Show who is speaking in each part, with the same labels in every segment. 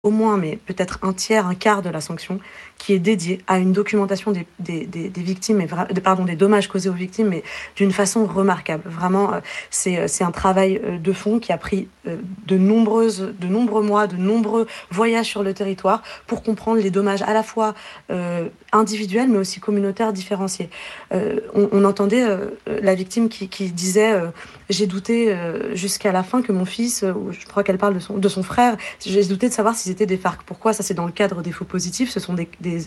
Speaker 1: au moins, mais peut-être un tiers, un quart de la sanction, qui est dédié à une documentation des victimes, des dommages causés aux victimes, mais d'une façon remarquable. Vraiment, c'est un travail de fond qui a pris de nombreux mois, de nombreux voyages sur le territoire pour comprendre les dommages à la fois individuels, mais aussi communautaires différenciés. On entendait la victime qui disait j'ai douté jusqu'à la fin que mon fils, je crois qu'elle parle de son frère, j'ai douté de savoir s'ils étaient des FARC. Pourquoi? Ça, c'est dans le cadre des faux positifs. Ce sont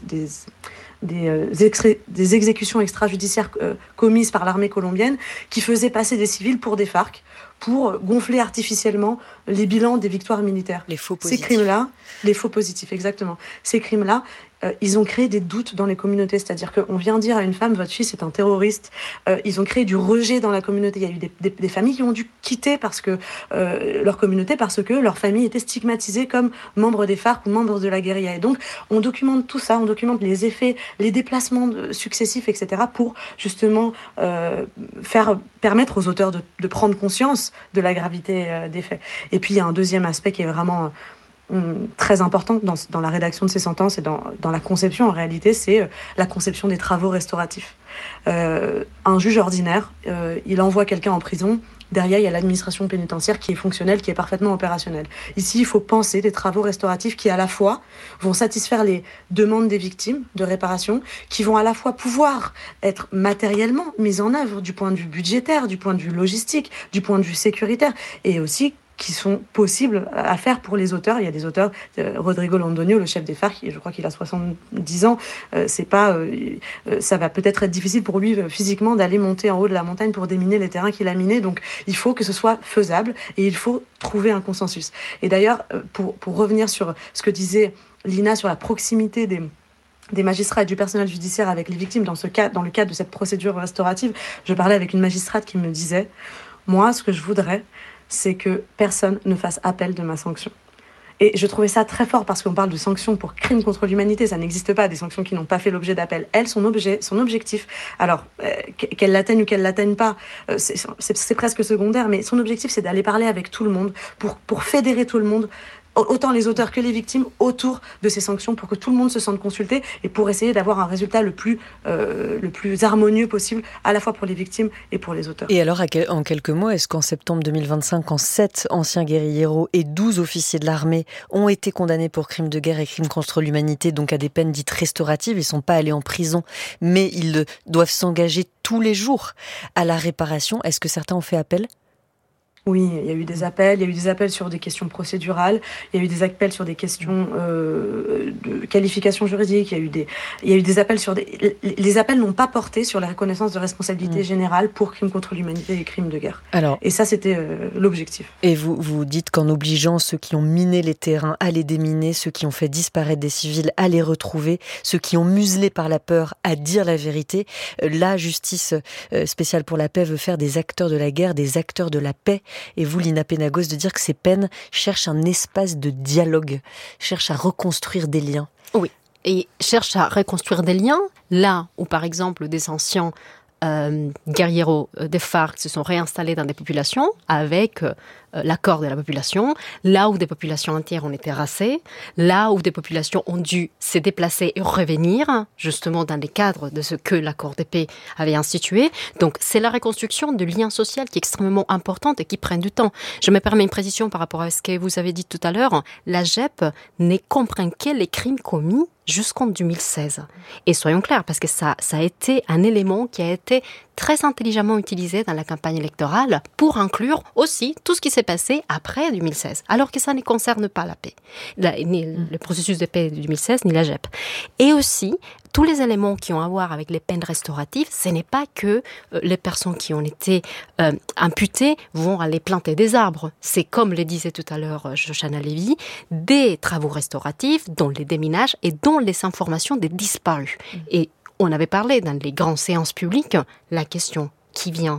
Speaker 1: des exécutions extrajudiciaires commises par l'armée colombienne qui faisaient passer des civils pour des FARC pour gonfler artificiellement les bilans des victoires militaires.
Speaker 2: Les faux
Speaker 1: Ces
Speaker 2: positifs.
Speaker 1: crimes-là, les faux positifs, exactement. Ces crimes-là, ils ont créé des doutes dans les communautés. C'est-à-dire qu'on vient dire à une femme, votre fils est un terroriste. Ils ont créé du rejet dans la communauté. Il y a eu des familles qui ont dû quitter leur communauté parce que leur famille était stigmatisée comme membre des FARC ou membre de la guérilla. Et donc, on documente tout ça, on documente les effets, les déplacements successifs, etc. pour justement permettre aux auteurs de prendre conscience de la gravité des faits. Et puis, il y a un deuxième aspect qui est vraiment très important dans la rédaction de ces sentences et dans la conception, en réalité, c'est la conception des travaux restauratifs. Un juge ordinaire, il envoie quelqu'un en prison. Derrière, il y a l'administration pénitentiaire qui est fonctionnelle, qui est parfaitement opérationnelle. Ici, il faut penser des travaux restauratifs qui, à la fois, vont satisfaire les demandes des victimes de réparation, qui vont à la fois pouvoir être matériellement mises en œuvre du point de vue budgétaire, du point de vue logistique, du point de vue sécuritaire, et aussi qui sont possibles à faire pour les auteurs. Il y a des auteurs, Rodrigo Londoño, le chef des FARC, je crois qu'il a 70 ans, ça va peut-être être difficile pour lui physiquement d'aller monter en haut de la montagne pour déminer les terrains qu'il a minés, donc il faut que ce soit faisable et il faut trouver un consensus. Et d'ailleurs, pour revenir sur ce que disait Lina sur la proximité des magistrats et du personnel judiciaire avec les victimes dans le cadre de cette procédure restaurative, je parlais avec une magistrate qui me disait « Moi, ce que je voudrais, c'est que personne ne fasse appel de ma sanction. » Et je trouvais ça très fort parce qu'on parle de sanctions pour crimes contre l'humanité, ça n'existe pas, des sanctions qui n'ont pas fait l'objet d'appel. Elle, son objectif, alors qu'elle l'atteigne ou qu'elle l'atteigne pas, c'est presque secondaire, mais son objectif, c'est d'aller parler avec tout le monde, pour fédérer tout le monde, autant les auteurs que les victimes, autour de ces sanctions pour que tout le monde se sente consulté et pour essayer d'avoir un résultat le plus harmonieux possible, à la fois pour les victimes et pour les auteurs.
Speaker 2: Et alors, en quelques mots, est-ce qu'en septembre 2025, quand 7 anciens guérilleros et 12 officiers de l'armée ont été condamnés pour crimes de guerre et crimes contre l'humanité, donc à des peines dites restauratives, ils ne sont pas allés en prison, mais ils doivent s'engager tous les jours à la réparation, est-ce que certains ont fait appel ?
Speaker 1: Oui, il y a eu des appels sur des questions procédurales, il y a eu des appels sur des questions de qualification juridique, il y a eu des appels sur les appels n'ont pas porté sur la reconnaissance de responsabilité générale pour crimes contre l'humanité et crimes de guerre. Alors, et ça, c'était l'objectif.
Speaker 2: Et vous dites qu'en obligeant ceux qui ont miné les terrains à les déminer, ceux qui ont fait disparaître des civils à les retrouver, ceux qui ont muselé par la peur à dire la vérité, la justice spéciale pour la paix veut faire des acteurs de la guerre des acteurs de la paix. Et vous, Lina Penagos, de dire que ces peines cherchent un espace de dialogue, cherchent à reconstruire des liens.
Speaker 3: Oui, et cherchent à reconstruire des liens là où, par exemple, des anciens guerrieros des FARC se sont réinstallés dans des populations avec l'accord de la population, là où des populations entières ont été rassées, là où des populations ont dû se déplacer et revenir, justement dans les cadres de ce que l'accord de paix avait institué. Donc c'est la reconstruction du lien social qui est extrêmement importante et qui prend du temps. Je me permets une précision par rapport à ce que vous avez dit tout à l'heure. La JEP ne comprend que les crimes commis jusqu'en 2016. Et soyons clairs, parce que ça a été un élément qui a été très intelligemment utilisé dans la campagne électorale pour inclure aussi tout ce qui s'est passé après 2016, alors que ça ne concerne pas la paix, ni le processus de paix de 2016, ni la JEP. Et aussi, tous les éléments qui ont à voir avec les peines restauratives, ce n'est pas que les personnes qui ont été imputées vont aller planter des arbres. C'est, comme le disait tout à l'heure Shoshana Levy, des travaux restauratifs, dont les déminages et dont les informations des disparus. Et on avait parlé dans les grandes séances publiques, la question qui vient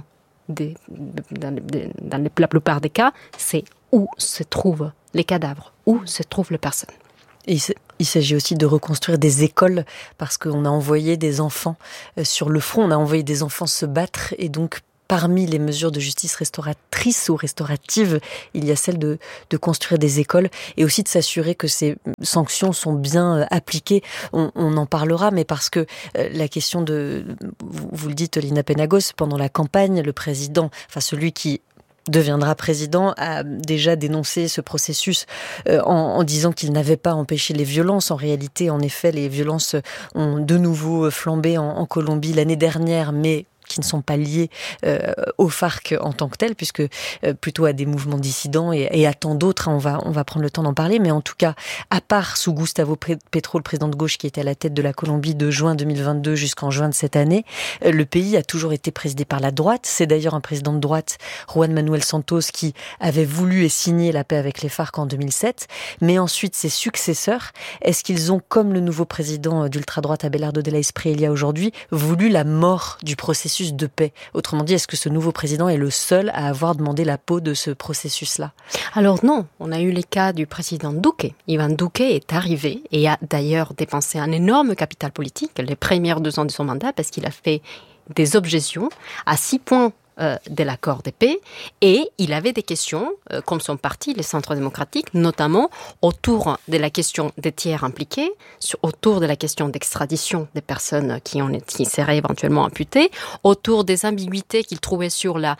Speaker 3: dans la plupart des cas, c'est où se trouvent les cadavres, où se trouvent les personnes.
Speaker 2: Et il s'agit aussi de reconstruire des écoles, parce qu'on a envoyé des enfants sur le front, on a envoyé des enfants se battre, et donc parmi les mesures de justice restauratrice ou restaurative, il y a celle de construire des écoles et aussi de s'assurer que ces sanctions sont bien appliquées. On en parlera, mais parce que la question vous le dites, Lina Penagos, pendant la campagne, le président, enfin celui qui deviendra président, a déjà dénoncé ce processus en disant qu'il n'avait pas empêché les violences. En réalité, en effet, les violences ont de nouveau flambé en Colombie l'année dernière, mais qui ne sont pas liés aux FARC en tant que tels, puisque plutôt à des mouvements dissidents et à tant d'autres. On va prendre le temps d'en parler, mais en tout cas, à part sous Gustavo Petro, le président de gauche qui était à la tête de la Colombie de juin 2022 jusqu'en juin de cette année, le pays a toujours été présidé par la droite. C'est d'ailleurs un président de droite, Juan Manuel Santos, qui avait voulu et signé la paix avec les FARC en 2007, mais ensuite ses successeurs, est-ce qu'ils ont, comme le nouveau président d'ultra-droite Abelardo de la Espriella aujourd'hui, voulu la mort du processus de paix? Autrement dit, est-ce que ce nouveau président est le seul à avoir demandé la peau de ce processus-là?
Speaker 3: Alors non, on a eu les cas du président Duque. Ivan Duque est arrivé et a d'ailleurs dépensé un énorme capital politique les premières 2 ans de son mandat parce qu'il a fait des objections à 6 points de l'accord de paix et il avait des questions, comme son parti, le Centre démocratique, notamment autour de la question des tiers impliqués, autour de la question d'extradition des personnes qui seraient éventuellement imputées, autour des ambiguïtés qu'il trouvait sur la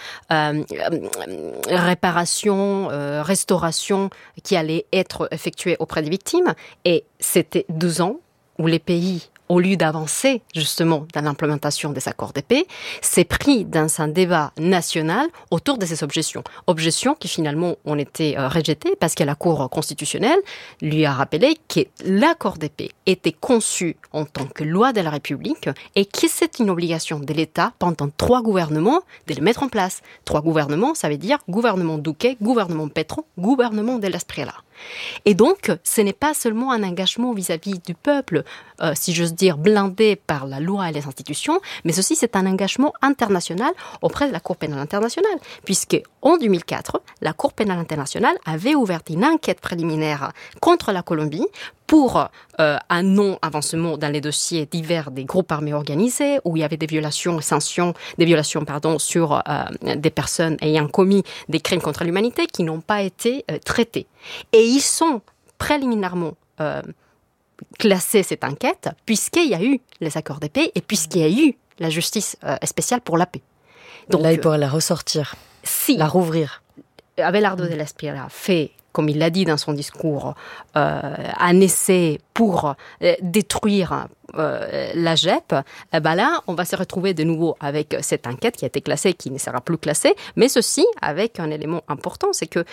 Speaker 3: réparation, restauration qui allait être effectuée auprès des victimes. Et c'était 2 ans où les pays, au lieu d'avancer justement dans l'implémentation des accords de paix, s'est pris dans un débat national autour de ces objections. Objections qui finalement ont été rejetées parce que la Cour constitutionnelle lui a rappelé que l'accord de paix était conçu en tant que loi de la République et que c'est une obligation de l'État pendant 3 gouvernements de le mettre en place. 3 gouvernements, ça veut dire gouvernement Duque, gouvernement Petro, gouvernement de l'Espriella. Et donc, ce n'est pas seulement un engagement vis-à-vis du peuple, si j'ose dire, blindé par la loi et les institutions, mais aussi c'est un engagement international auprès de la Cour pénale internationale, puisque en 2004, la Cour pénale internationale avait ouvert une enquête préliminaire contre la Colombie pour un non-avancement dans les dossiers divers des groupes armés organisés, où il y avait des violations sur des personnes ayant commis des crimes contre l'humanité qui n'ont pas été traités. Et ils sont préliminairement classés cette enquête, puisqu'il y a eu les accords de paix et puisqu'il y a eu la justice spéciale pour la paix.
Speaker 2: Donc, là, il pourrait la ressortir, la rouvrir.
Speaker 3: Abelardo de la Espriella fait, comme il l'a dit dans son discours, un essai pour détruire la JEP. Là, on va se retrouver de nouveau avec cette enquête qui a été classée, qui ne sera plus classée, mais ceci avec un élément important, c'est que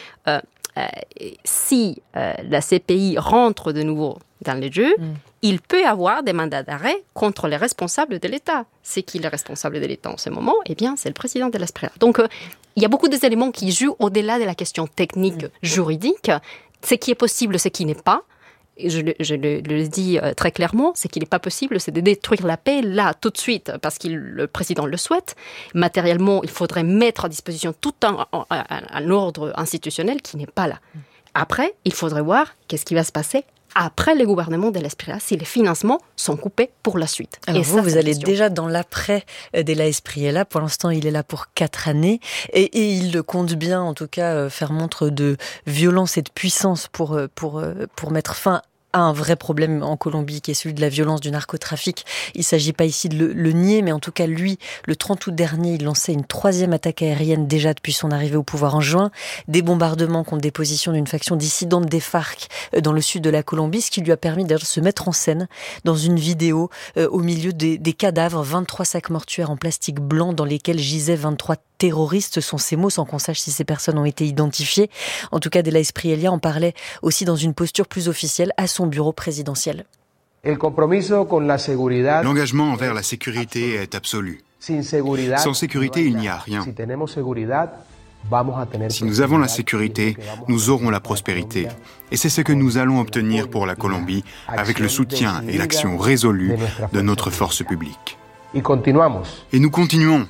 Speaker 3: si la CPI rentre de nouveau dans le jeu, il peut y avoir des mandats d'arrêt contre les responsables de l'État. C'est qui le responsable de l'État en ce moment? Eh bien, c'est le président de l'Espriella. Donc, il y a beaucoup d'éléments qui jouent au-delà de la question technique, juridique. Ce qui est possible, ce qui n'est pas. Je le dis très clairement, ce qui n'est pas possible, c'est de détruire la paix là, tout de suite, parce que le président le souhaite. Matériellement, il faudrait mettre à disposition tout un ordre institutionnel qui n'est pas là. Après, il faudrait voir qu'est-ce qui va se passer après le gouvernement de l'Espriella, si les financements sont coupés pour la suite.
Speaker 2: Alors vous allez déjà dans l'après de la Espriella. Pour l'instant, il est là pour 4 années. Et il compte bien, en tout cas, faire montre de violence et de puissance pour mettre fin à un vrai problème en Colombie, qui est celui de la violence, du narcotrafic. Il ne s'agit pas ici de le nier, mais en tout cas, lui, le 30 août dernier, il lançait une 3e attaque aérienne déjà depuis son arrivée au pouvoir en juin. Des bombardements contre des positions d'une faction dissidente des FARC dans le sud de la Colombie, ce qui lui a permis d'ailleurs de se mettre en scène dans une vidéo au milieu des cadavres, 23 sacs mortuaires en plastique blanc dans lesquels gisaient 23 terroristes, sont ces mots, sans qu'on sache si ces personnes ont été identifiées. En tout cas, de la Espriella en parlait aussi dans une posture plus officielle à son bureau présidentiel.
Speaker 4: L'engagement envers la sécurité est absolu. Sans sécurité, il n'y a rien. Si nous avons la sécurité, nous aurons la prospérité. Et c'est ce que nous allons obtenir pour la Colombie avec le soutien et l'action résolue de notre force publique. Et nous continuons.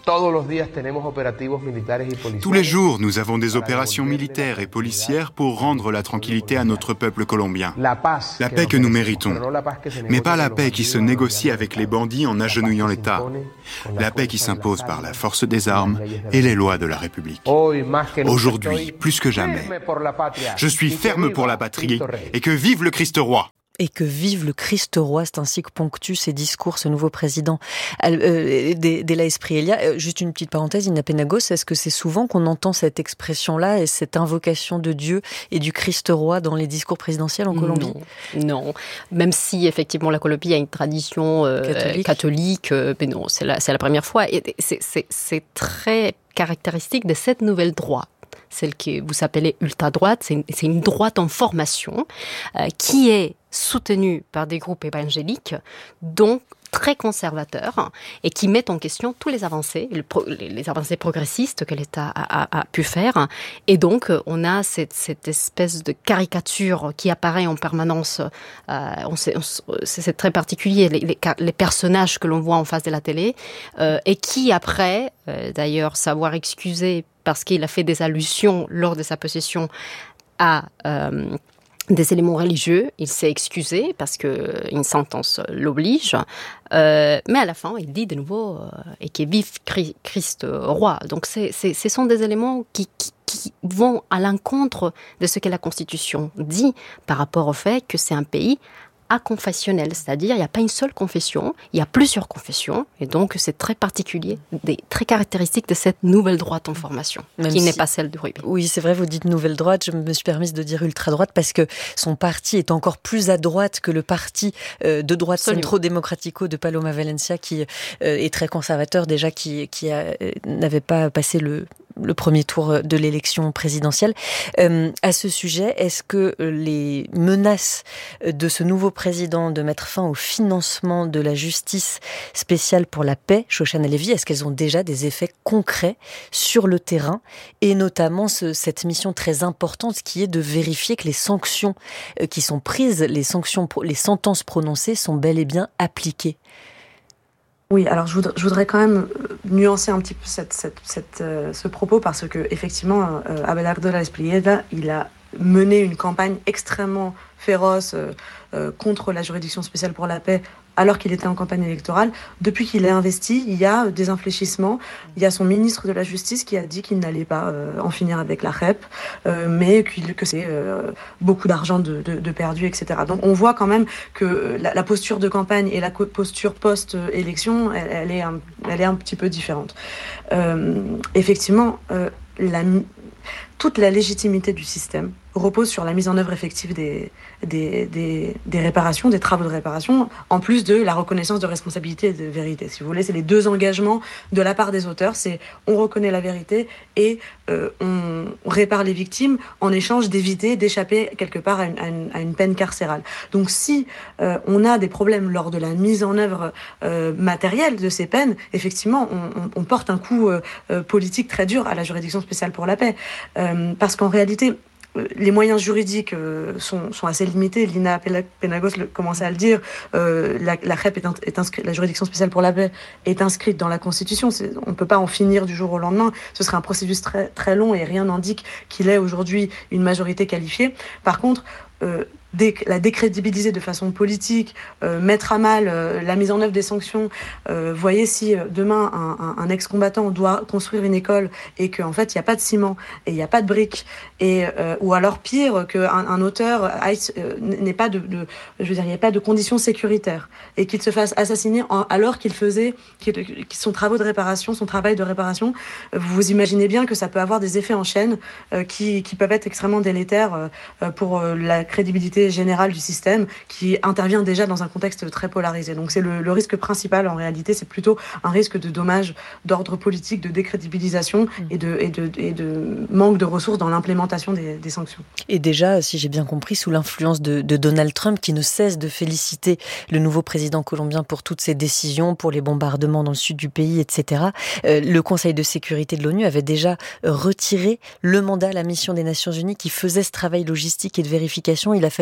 Speaker 4: Tous les jours, nous avons des opérations militaires et policières pour rendre la tranquillité à notre peuple colombien. La paix que nous méritons, mais pas la paix qui se négocie avec les bandits en agenouillant l'État. La paix qui s'impose par la force des armes et les lois de la République. Aujourd'hui, plus que jamais, je suis ferme pour la patrie et que vive le Christ roi.
Speaker 2: Et que vive le Christ roi, c'est ainsi que ponctue ses discours ce nouveau président de la Espriella. Juste une petite parenthèse, Ina Penagos, est-ce que c'est souvent qu'on entend cette expression-là et cette invocation de Dieu et du Christ roi dans les discours présidentiels en Colombie ?
Speaker 3: Non. Même si effectivement la Colombie a une tradition catholique, mais non, c'est la première fois. Et c'est très caractéristique de cette nouvelle droite. Celle que vous appelez ultra-droite, c'est une droite en formation qui est soutenue par des groupes évangéliques, donc très conservateurs, et qui mettent en question tous les avancées, les avancées progressistes que l'État a pu faire. Et donc, on a cette espèce de caricature qui apparaît en permanence. C'est très particulier, les personnages que l'on voit en face de la télé, et qui, après, d'ailleurs, savoir excuser parce qu'il a fait des allusions lors de sa possession à des éléments religieux. Il s'est excusé parce qu'une sentence l'oblige. Mais à la fin, il dit de nouveau et que vive Christ roi. Donc ce sont des éléments qui vont à l'encontre de ce que la Constitution dit par rapport au fait que c'est un pays aconfessionnel, c'est-à-dire il n'y a pas une seule confession, il y a plusieurs confessions, et donc c'est très particulier, très caractéristique de cette nouvelle droite en formation, qui n'est pas celle de Uribe.
Speaker 2: Oui, c'est vrai, vous dites nouvelle droite, je me suis permise de dire ultra-droite parce que son parti est encore plus à droite que le parti de droite centro-démocratico de Paloma Valencia, qui est très conservateur déjà, qui n'avait pas passé le premier tour de l'élection présidentielle. À ce sujet, est-ce que les menaces de ce nouveau président de mettre fin au financement de la justice spéciale pour la paix, Shoshana Levy, est-ce qu'elles ont déjà des effets concrets sur le terrain, et notamment cette mission très importante qui est de vérifier que les sanctions qui sont prises, les sentences prononcées sont bel et bien appliquées?
Speaker 1: Oui, alors je voudrais quand même nuancer un petit peu ce propos, parce que effectivement, Abelardo de la Espriella, il a mené une campagne extrêmement féroce contre la juridiction spéciale pour la paix alors qu'il était en campagne électorale. Depuis qu'il est investi, il y a des infléchissements. Il y a son ministre de la Justice qui a dit qu'il n'allait pas en finir avec la REP, mais que c'est beaucoup d'argent de perdu, etc. Donc on voit quand même que la posture de campagne et la posture post-élection, elle est un petit peu différente. Effectivement, toute la légitimité du système repose sur la mise en œuvre effective des réparations, des travaux de réparation, en plus de la reconnaissance de responsabilité et de vérité. Si vous voulez, c'est les deux engagements de la part des auteurs, c'est on reconnaît la vérité et on répare les victimes en échange d'échapper quelque part à une peine carcérale. Donc si on a des problèmes lors de la mise en œuvre matérielle de ces peines, effectivement, on porte un coup politique très dur à la juridiction spéciale pour la paix. Parce qu'en réalité, les moyens juridiques sont assez limités. Lina Penagos commençait à le dire. La REP est inscrite, la juridiction spéciale pour la paix est inscrite dans la Constitution. On ne peut pas en finir du jour au lendemain. Ce serait un processus très, très long et rien n'indique qu'il ait aujourd'hui une majorité qualifiée. Par contre, la décrédibiliser de façon politique, mettre à mal la mise en œuvre des sanctions. Voyez, si demain un ex-combattant doit construire une école et qu'en fait il n'y a pas de ciment et il n'y a pas de briques, ou alors pire, qu'un auteur n'ait pas il n'y a pas de conditions sécuritaires et qu'il se fasse assassiner alors qu'il faisait son travail de réparation, vous imaginez bien que ça peut avoir des effets en chaîne qui peuvent être extrêmement délétères pour la crédibilité générale du système, qui intervient déjà dans un contexte très polarisé. Donc c'est le risque principal en réalité, c'est plutôt un risque de dommages d'ordre politique, de décrédibilisation et de manque de ressources dans l'implémentation des sanctions.
Speaker 2: Et déjà, si j'ai bien compris, sous l'influence de Donald Trump, qui ne cesse de féliciter le nouveau président colombien pour toutes ses décisions, pour les bombardements dans le sud du pays, etc. Le Conseil de sécurité de l'ONU avait déjà retiré le mandat à la mission des Nations Unies qui faisait ce travail logistique et de vérification. Il a fallu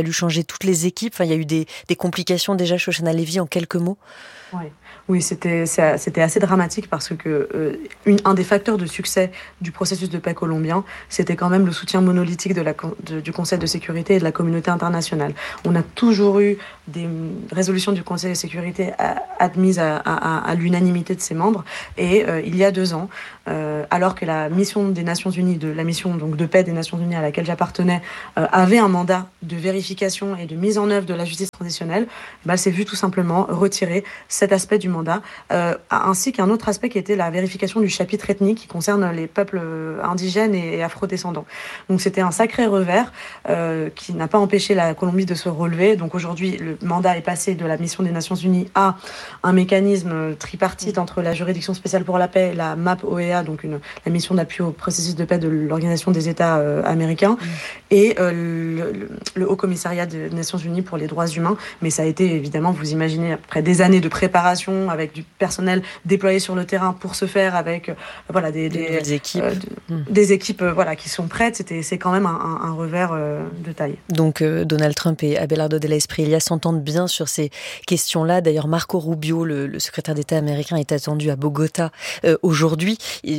Speaker 2: fallu changer toutes les équipes. Enfin, il y a eu des complications déjà, Shoshana Levi, en quelques mots.
Speaker 1: Oui, c'était assez dramatique parce que un des facteurs de succès du processus de paix colombien, c'était quand même le soutien monolithique du Conseil de sécurité et de la communauté internationale. On a toujours eu des résolutions du Conseil de sécurité admises à l'unanimité de ses membres. Et il y a 2 ans, alors que la mission des Nations Unies, la mission donc de paix des Nations Unies à laquelle j'appartenais, avait un mandat de vérification et de mise en œuvre de la justice transitionnelle, elle s'est vue tout simplement retirer cet aspect du mandat, ainsi qu'un autre aspect qui était la vérification du chapitre ethnique qui concerne les peuples indigènes et afrodescendants. Donc c'était un sacré revers qui n'a pas empêché la Colombie de se relever. Donc aujourd'hui, le mandat est passé de la mission des Nations Unies à un mécanisme tripartite entre la juridiction spéciale pour la paix, la MAP-OEA, donc la mission d'appui au processus de paix de l'Organisation des États américains, et le Haut Commissariat des Nations Unies pour les droits humains. Mais ça a été évidemment, vous imaginez, après des années de préparation, avec du personnel déployé sur le terrain pour se faire, avec des équipes, des équipes qui sont prêtes. C'est quand même un revers de taille.
Speaker 2: Donc Donald Trump et Abelardo de la Espriella s'entendent bien sur ces questions-là. D'ailleurs, Marco Rubio, le secrétaire d'État américain, est attendu à Bogota aujourd'hui,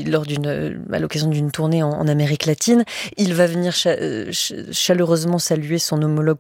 Speaker 2: à l'occasion d'une tournée en Amérique latine. Il va venir chaleureusement saluer son homologue,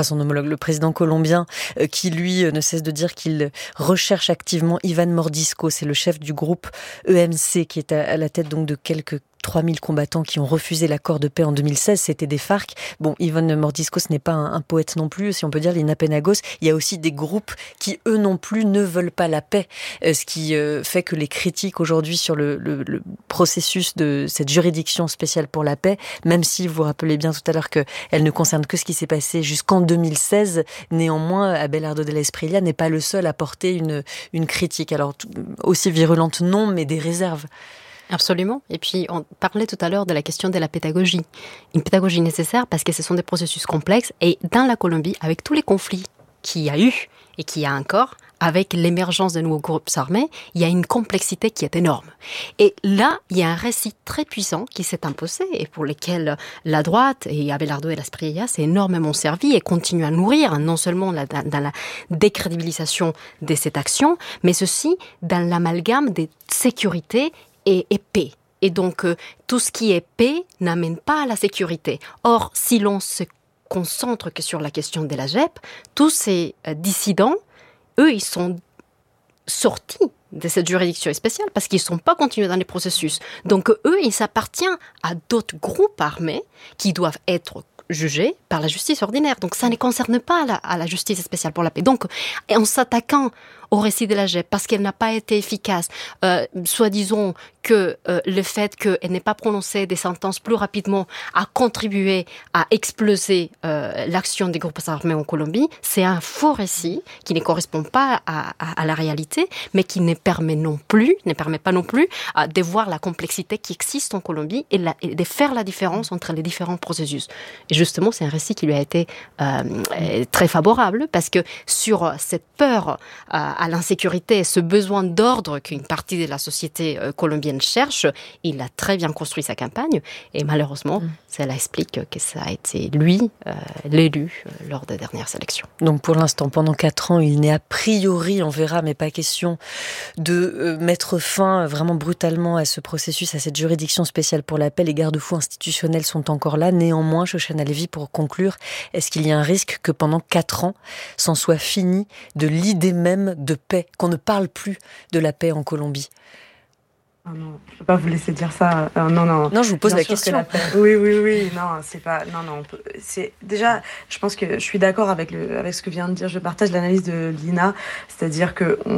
Speaker 2: le président colombien, qui lui ne cesse de dire qu'il recherche activement Iván Mordisco. C'est le chef du groupe EMC qui est à la tête donc de quelques 3000 combattants qui ont refusé l'accord de paix en 2016, c'était des FARC. Bon, Iván Mordisco, ce n'est pas un poète non plus, si on peut dire, les Napenagos. Il y a aussi des groupes qui, eux non plus, ne veulent pas la paix. Ce qui fait que les critiques aujourd'hui sur le processus de cette juridiction spéciale pour la paix, même si vous vous rappelez bien tout à l'heure qu'elle ne concerne que ce qui s'est passé jusqu'en 2016, néanmoins, Abelardo de la Espriella n'est pas le seul à porter une critique. Alors, aussi virulente, non, mais des réserves.
Speaker 3: Absolument. Et puis, on parlait tout à l'heure de la question de la pédagogie. Une pédagogie nécessaire parce que ce sont des processus complexes. Et dans la Colombie, avec tous les conflits qu'il y a eu et qu'il y a encore, avec l'émergence de nouveaux groupes armés, il y a une complexité qui est énorme. Et là, il y a un récit très puissant qui s'est imposé et pour lequel la droite et Abelardo de la Espriella s'est énormément servi et continue à nourrir, non seulement dans la décrédibilisation de cette action, mais aussi dans l'amalgame des sécurités et paix. Et donc, tout ce qui est paix n'amène pas à la sécurité. Or, si l'on se concentre que sur la question de la JEP, tous ces dissidents, eux, ils sont sortis de cette juridiction spéciale parce qu'ils ne sont pas continués dans les processus. Donc, eux, ils s'appartiennent à d'autres groupes armés qui doivent être jugés par la justice ordinaire. Donc, ça ne concerne pas la justice spéciale pour la paix. Donc, en s'attaquant au récit de la JEP parce qu'elle n'a pas été efficace, soit disons que le fait qu'elle n'ait pas prononcé des sentences plus rapidement a contribué à exploser l'action des groupes armés en Colombie, c'est un faux récit qui ne correspond pas à la réalité, mais qui ne permet pas non plus de voir la complexité qui existe en Colombie et de faire la différence entre les différents processus. Et justement, c'est un récit qui lui a été très favorable parce que sur cette peur à l'insécurité et ce besoin d'ordre qu'une partie de la société colombienne cherche, il a très bien construit sa campagne et malheureusement, cela explique que ça a été lui, l'élu lors des dernières élections.
Speaker 2: Donc pour l'instant, pendant 4 ans, il n'est a priori, on verra, mais pas question de mettre fin vraiment brutalement à ce processus, à cette juridiction spéciale pour la paix. Les garde-fous institutionnels sont encore là. Néanmoins, Shoshana Levi, pour conclure, est-ce qu'il y a un risque que pendant 4 ans, c'en soit fini de l'idée même de paix, qu'on ne parle plus de la paix en Colombie?
Speaker 1: Non, je ne peux pas vous laisser dire ça. Non,
Speaker 2: je vous pose la question.
Speaker 1: Oui, non, c'est pas... Non, c'est... Déjà, je pense que je suis d'accord avec ce que vient de dire, je partage l'analyse de Lina, c'est-à-dire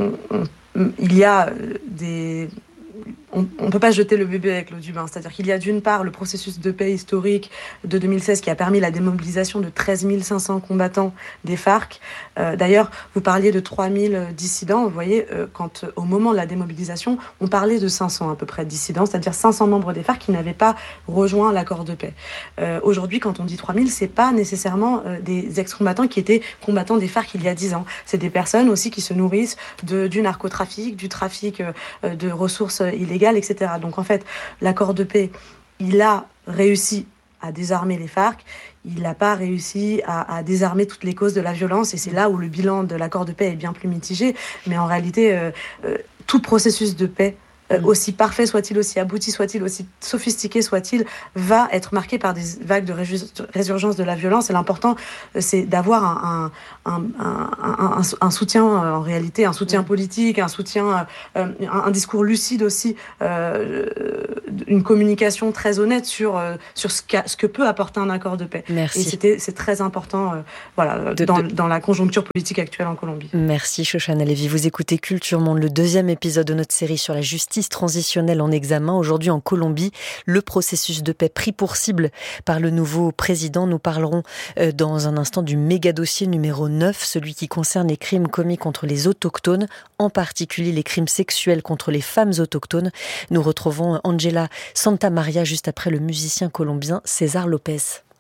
Speaker 1: qu'il y a des... On ne peut pas jeter le bébé avec l'eau du bain. C'est-à-dire qu'il y a d'une part le processus de paix historique de 2016 qui a permis la démobilisation de 13 500 combattants des FARC. D'ailleurs, vous parliez de 3000 dissidents. Vous voyez, quand au moment de la démobilisation, on parlait de 500 à peu près de dissidents, c'est-à-dire 500 membres des FARC qui n'avaient pas rejoint l'accord de paix. Aujourd'hui, quand on dit 3000, c'est pas nécessairement des ex-combattants qui étaient combattants des FARC il y a 10 ans. C'est des personnes aussi qui se nourrissent du narcotrafic, du trafic de ressources illégales, etc. Donc en fait, l'accord de paix, il a réussi à désarmer les FARC. il n'a pas réussi à désarmer toutes les causes de la violence, et c'est là où le bilan de l'accord de paix est bien plus mitigé. Mais en réalité, tout processus de paix, aussi parfait soit-il, aussi abouti soit-il, aussi sophistiqué soit-il, va être marqué par des vagues de résurgence de la violence. Et l'important, c'est d'avoir un soutien, en réalité, un soutien politique, un soutien, un discours lucide aussi, une communication très honnête sur ce que peut apporter un accord de paix.
Speaker 2: Merci.
Speaker 1: Et c'est très important dans la conjoncture politique actuelle en Colombie.
Speaker 2: Merci Shoshana Lévy. Vous écoutez Culture Monde, le 2e épisode de notre série sur la justice transitionnelle en examen. Aujourd'hui en Colombie, le processus de paix pris pour cible par le nouveau président. Nous parlerons dans un instant du méga dossier numéro 9, celui qui concerne les crimes commis contre les autochtones, en particulier les crimes sexuels contre les femmes autochtones. Nous retrouvons Angela Santamaria juste après le musicien colombien César Lopez.